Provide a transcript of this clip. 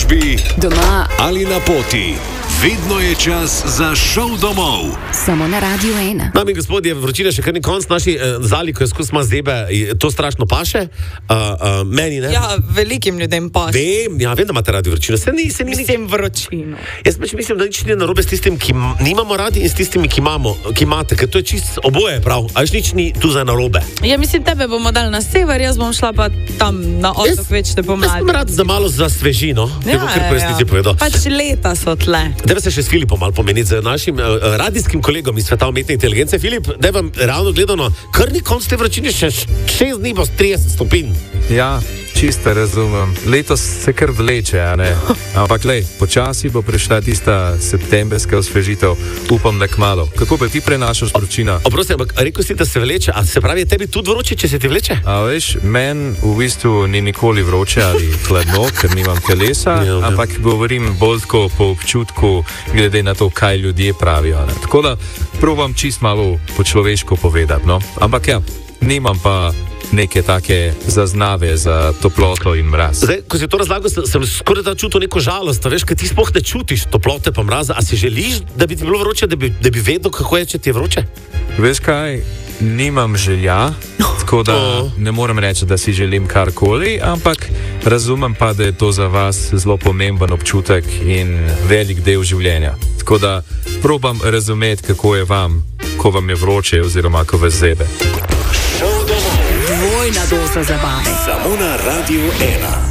službi, doma ali na poti. Vedno je čas za šov domov. Samo na Radio 1. Dame in gospodje, vročina še kar ni konc, naši Zali, ko je skus ima zebe, to strašno paše. Meni ne. Ja, velikim ljudem paše. Vem, da imate radi vročino. Mislim vročino. Jaz mislim, da nič ni narobe s tistim, ki nimamo radi, in s tistimi, ki imate, ker to je čist oboje prav. A nič ni tu za narobe. Ja, mislim, tebe bomo dali na sever, jaz bom šla pa tam na otok večne pomladi. Jaz sem rad za malo za svežino. Ja. Pač leta so tle. Dajva se še s Filipom malo pomeniti, z našim radijskim kolegom iz sveta umetne inteligence. Filip, da vam ravno gledano, kar ni konc te vročine, še 6 dni bo 30 stopinj. Ja, čisto razumem. Letos se kar vleče, a ne? Ampak lej, počasi bo prišla tista septemberska osvežitev. Upam, da kmalu. Kako pa ti prenašaš vročino? Oprosti, ampak rekel si, da se vleče, a se pravi, tebi tudi vroče, če se ti vleče? A veš, meni v bistvu ni nikoli vroče ali hladno, ker nimam telesa, ampak govorim bolj tako po občutku, glede na to, kaj ljudje pravijo. Ne? Tako da probam čist malo po človeško povedati, no? Ampak ja, nimam pa neke take zaznave za toploto in mraz. Zdaj, ko si to razlagal, sem skoraj da čutil neko žalost, veš, ker ti sploh ne čutiš toplote pa mraza. A si želiš, da bi ti bilo vroče, da bi vedel, kako je, če ti je vroče? Veš kaj, nimam želja, tako da ne morem reči, da si želim karkoli, ampak razumem pa, da je to za vas zelo pomemben občutek in velik del življenja. Tako da probam razumeti, kako je vam, ko vam je vroče oziroma ko vas zebe. Dvojna doza zabave. Samo na Radio 1.